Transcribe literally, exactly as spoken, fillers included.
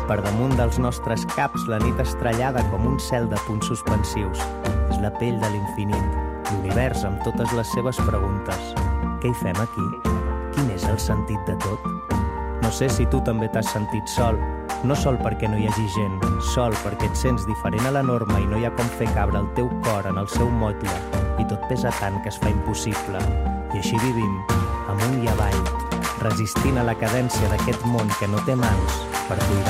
Per damunt dels nostres caps la nit estrellada com un cel de punts suspensius. És la pell de l'infinit, l'univers amb totes les seves preguntes. Què hi fem aquí? Quin és el sentit de tot? No sé si tu també t'has sentit sol, no sol perquè no hi hagi gent, sol perquè et sents diferent a la norma i no hi ha com fer cabre el teu cor en el seu motlle i tot pesa tant que es fa impossible. I així vivim, amunt i avall, resistint a la cadència d'aquest món que no té mans per cuidar